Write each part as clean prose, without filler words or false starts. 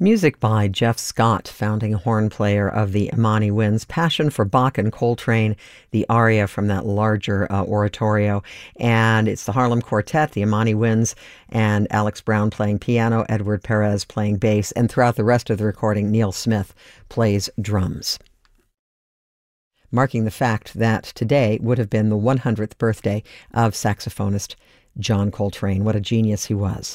Music by Jeff Scott, founding horn player of the Imani Winds, Passion for Bach and Coltrane, the aria from that larger oratorio. And it's the Harlem Quartet, the Imani Winds, and Alex Brown playing piano, Edward Perez playing bass, and throughout the rest of the recording, Neil Smith plays drums. Marking the fact that today would have been the 100th birthday of saxophonist John Coltrane. What a genius he was.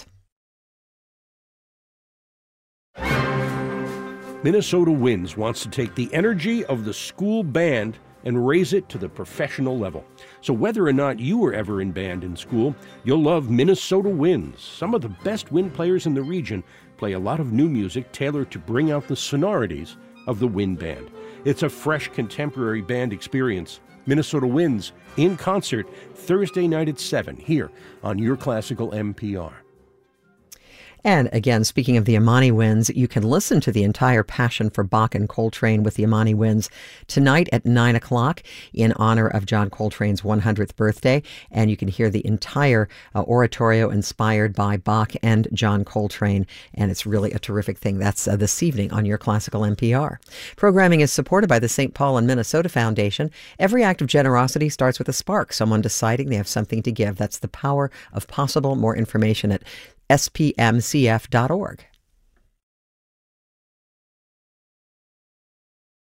Minnesota Winds wants to take the energy of the school band and raise it to the professional level. So whether or not you were ever in band in school, you'll love Minnesota Winds. Some of the best wind players in the region play a lot of new music tailored to bring out the sonorities of the wind band. It's a fresh contemporary band experience. Minnesota Winds in concert Thursday night at 7 here on Your Classical NPR. And again, speaking of the Imani Winds, you can listen to the entire Passion for Bach and Coltrane with the Imani Winds tonight at 9 o'clock in honor of John Coltrane's 100th birthday. And you can hear the entire oratorio inspired by Bach and John Coltrane. And it's really a terrific thing. That's this evening on Your Classical NPR. Programming is supported by the St. Paul and Minnesota Foundation. Every act of generosity starts with a spark, someone deciding they have something to give. That's the power of possible. More information at spmcf.org.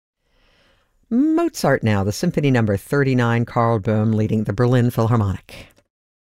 Mozart now, the Symphony No. 39, Karl Böhm leading the Berlin Philharmonic.